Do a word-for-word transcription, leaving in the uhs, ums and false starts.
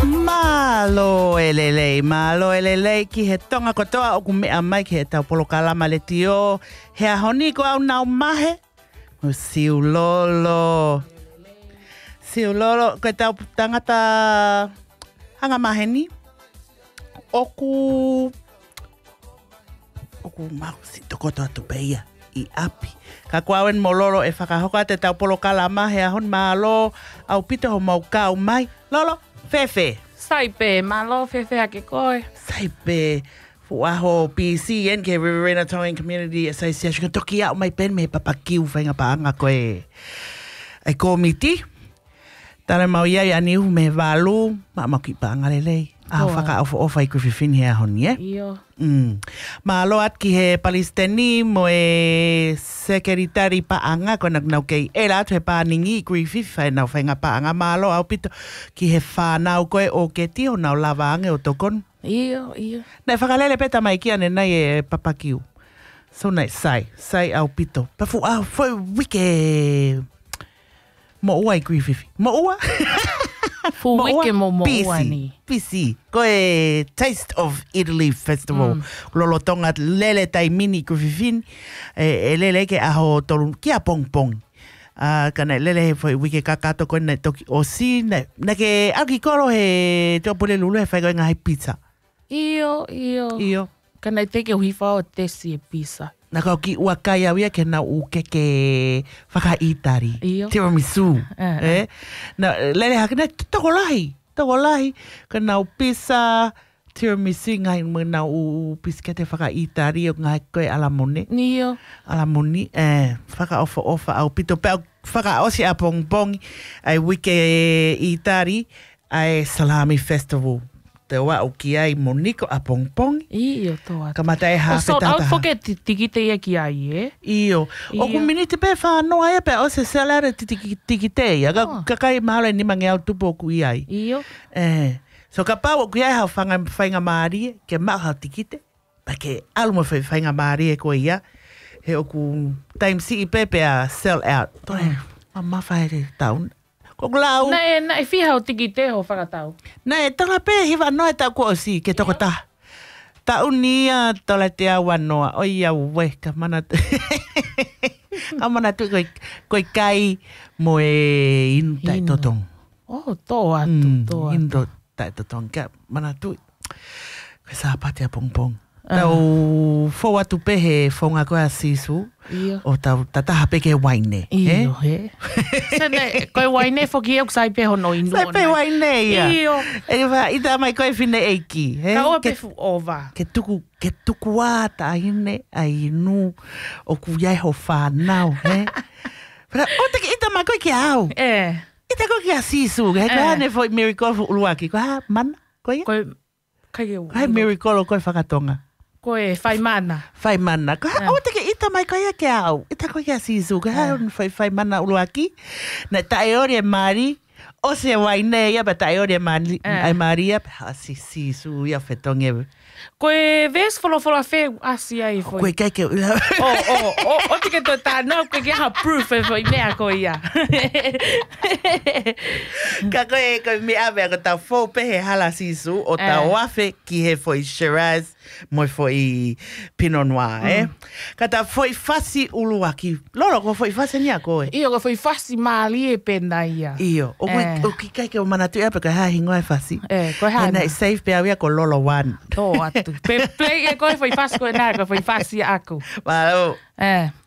Malo elelei, malo elelei ki he tonga kotoa o ku mea mai ki he tau polo kalama le tio. He ahoni ko au nau mahe. O siu lolo. Siu lolo, ko tau tangata hanga mahe ni. Oku... Oku mau si tokoto atu peia i api. Ka kuawen mololo e whakahoka te tau polo kalama he ahon malo au pito ho mau kau mai. Lolo, fefe. Saipe, malo fefe ake koe. Saipe, fuaho P C N ke Riverina Towing Community Association. Ka toki au mai pen me papakiu whainga paanga koe. Ai komiti. Tare mau iai aniu me walu. Ma mau ki paanga lelei. Ah, whaka au ofa i kuwhiwhini hea honi, eh? Iyo. Mm. Malo at ki he palestini mo e sekretari paanga ko nak nau kei era tu he paningi i kuwhiwhi nau whainga paanga malo au pito ki he whanau koe o ke tio nau lawaange o tokon. Iyo, iyo. Nei whakalele peta mai ki ane nei e papakiu. So nei sai, sai au pito. Pafu au foi wike mo ua i kuwhiwhi. Mo ua? Fu wike mo mo ua ni. P C. Ko e Taste of Italy Festival. Mm. Lolo tonga lele tai mini kuwhiwhin. E, e lele ke aho tolu ki a pong pong. Uh, kana lele he foi wike kakato ko nei toki o si. Na ke aki koro he topule lulu he whaigo inga hei pizza. Iyo, iyo. Iyo. Kana i teke uhifa o tesi e pizza. Na kau ki ua kai awia ke na u keke whakaitari. Iyo. Tiramisu. Uh, eh? Na lele hake na toko lahi. Toko lahi. Ka na u pizza, tiramisu ngai mo na u piskete whakaitari o ngai koe alamone. Iyo. Alamone. Eh, whaka ofa ofa au pito. Pea whaka osi a pong pong. Ai wike itari. Ai Salami Festival. Te wa o ki ai moniko a pong pong. Iyo, toa. Ka matai ha So, petata. au foke tikite ia ki ai, eh? Iyo. O ku miniti pe whanoa e pe o se selere tikite ia. Ka kai mahalo ni mangi au tupo ku iai. Iyo. Eh. So ka pau ku iai hau whanga whainga maari ke maha tikite. Pa ke alu mo whainga maari e ko ia. He o ku time si i pepe a sell out. Tore, ma mawhai re taun. Ko lau. Na e, na e whiha o tikite ho whakatau. Na e tanga pe hiwa noe tau ko o si ke toko ta. Tau nia tola te awa noa. O ia we ka mana tu. Ka mana tu koi, koi kai mo e inu tai totong. Oh, tō atu, Mm, tō atu. inu tai totong. Ka mana tu. Koi sāpate a pong pong. Tau fo atu pe he fonga koe a sisu. Iyo. O tau tataha pe ke waine. Iyo, he. Sene, koe waine foki euk sai pe hono inu. Sai pe waine ia. Iyo. E wa ita mai koe fine eiki. Ka oa pe fu ova. Ke tuku, ke tuku ata ahine a inu o ku iai ho whanau, he? Pero o te ke ita mai koe ki au. Eh. Ita koe ki a sisu, he? Koe hane foi miracle fu uluaki. Koe ha, mana? Koe ia? Koe, kai e Koe miracle o koe whakatonga. Koe whai mana. Whai mana. Koe ha, o te ke ita mai koe ia ki au. Ita koe ki a sisu. Koe ha, whai whai mana uluaki. Na tae ori e maari. O se waine ia, pa tae ori e maari. Ai maari ia, pa si sisu ia whetonge. Koe ves folo folo fe asi ai foi. Koe kai ke ula. O, o, o, o te ke to tā nau, koe ke ha proof e foi mea koe ia. Ka koe koe mea mea ko tau fō pehe hala sisu o tau wafe ki he foi Shiraz moi foi Pinot Noir, eh? Ka tau foi fasi uluaki. Lolo, ko foi fasi nia koe? Iyo, ko foi fasi maali e pena ia. Iyo. O koe, o ki kai ke o manatu ea pe koe ha hingoe fasi. Eh, koe hana. Hena i safe pe awia ko Lolo one. Tō atu. Pe play e koe foi fasi koe nā, koe foi fasi aku. Malo. Eh.